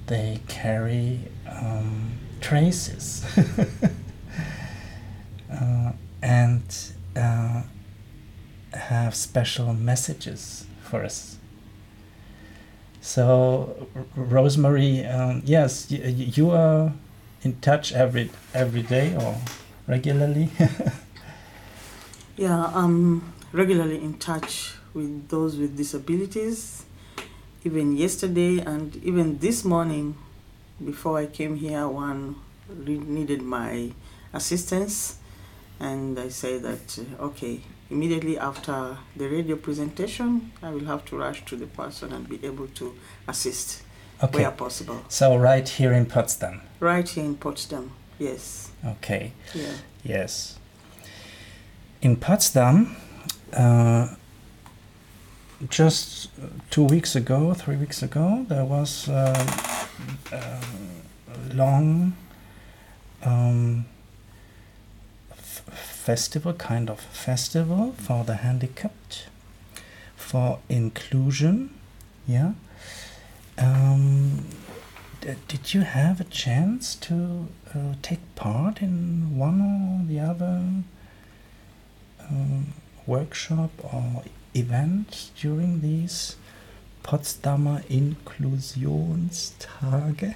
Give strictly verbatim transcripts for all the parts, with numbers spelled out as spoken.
they carry um, traces uh, and uh, have special messages for us. So, R- Rosemary, um, yes, y- y- you are in touch every every day or regularly? Yeah, I'm regularly in touch with those with disabilities. Even yesterday and even this morning, before I came here, one re- needed my assistance, and I said that uh, okay, immediately after the radio presentation, I will have to rush to the person and be able to assist Okay. where possible. So right here in Potsdam. Right here in Potsdam, yes. Okay. Yeah. Yes. In Potsdam, uh, just two weeks ago, three weeks ago, there was uh, a long um, f- festival, kind of festival for the handicapped, for inclusion. Yeah. Um, d- did you have a chance to uh, take part in one or the other um, workshop or event during these Potsdamer Inklusionstage?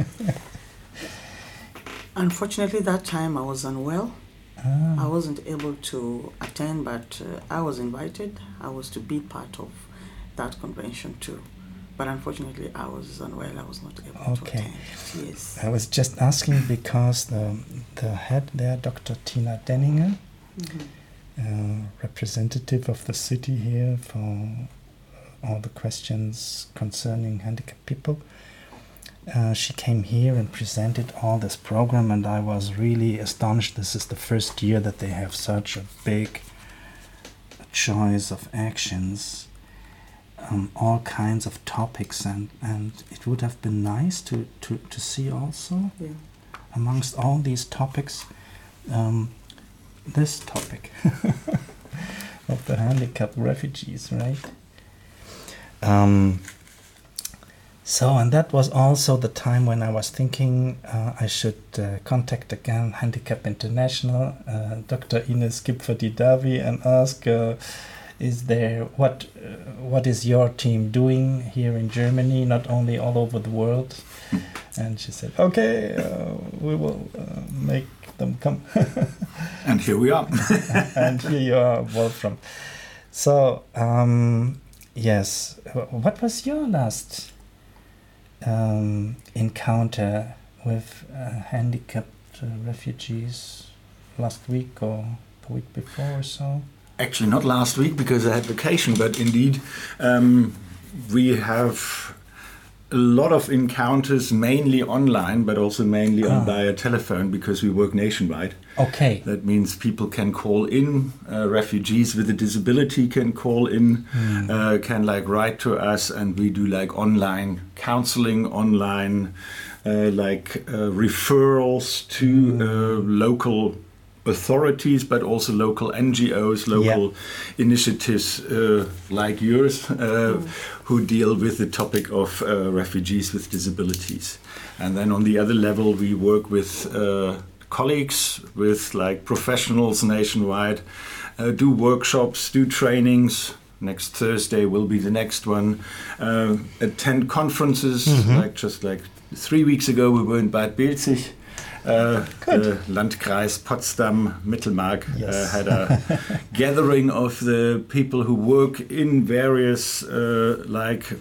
Unfortunately, that time I was unwell. Ah. I wasn't able to attend, but uh, I was invited. I was to be part of that convention too. But unfortunately, I was unwell. I was not able Okay. to attend. Yes. I was just asking because the, the head there, Doctor Tina Denninger, Mhm. uh, representative of the city here for all the questions concerning handicapped people, uh, she came here and presented all this program, and I was really astonished. This is the first year that they have such a big choice of actions, um, all kinds of topics, and, and it would have been nice to, to, to see also Yeah. amongst all these topics um, this topic of the handicapped refugees, right? Um, so, and that was also the time when I was thinking uh, I should uh, contact again Handicap International, uh, Doctor Ines Kipfer-Didavi, and ask, uh, is there what uh, what is your team doing here in Germany, not only all over the world? And she said, okay, uh, we will uh, make them come. And here we are. And here you are, Wolfram. So, um, yes, wh- what was your last um, encounter with uh, handicapped uh, refugees last week or the week before or so? Actually, not last week because I had vacation, but indeed, um, we have a lot of encounters, mainly online, but also mainly on Ah. via telephone because we work nationwide. Okay. That means people can call in, uh, refugees with a disability can call in, Hmm. uh, can like write to us, and we do like online counseling, online uh, like uh, referrals to uh, local authorities, but also local N G Os, local initiatives uh, like yours, uh, who deal with the topic of uh, refugees with disabilities. And then on the other level, we work with uh, colleagues, with like professionals nationwide, uh, do workshops, do trainings. Next Thursday will be the next one. Uh, attend conferences, like just like three weeks ago, we were in Bad Belzig. Uh, the Landkreis Potsdam Mittelmark uh, Yes. had a gathering of the people who work in various uh, like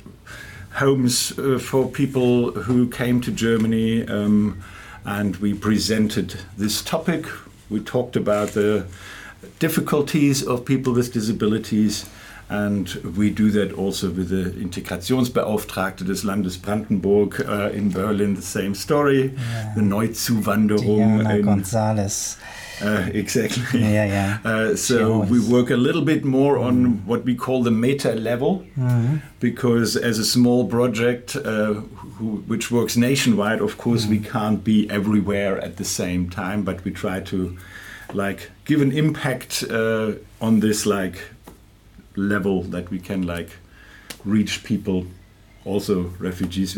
homes uh, for people who came to Germany, um, and we presented this topic. We talked about the difficulties of people with disabilities. And we do that also with the Integrationsbeauftragte des Landes Brandenburg uh, in Berlin, the same story. Yeah. The Neuzuwanderung. Diana in- Gonzalez. Uh, exactly. Yeah, yeah. Uh, She so always- we work a little bit more on what we call the meta level, Mhm. because as a small project uh, who, which works nationwide, of course, we can't be everywhere at the same time, but we try to like give an impact uh, on this like level that we can like reach people, also refugees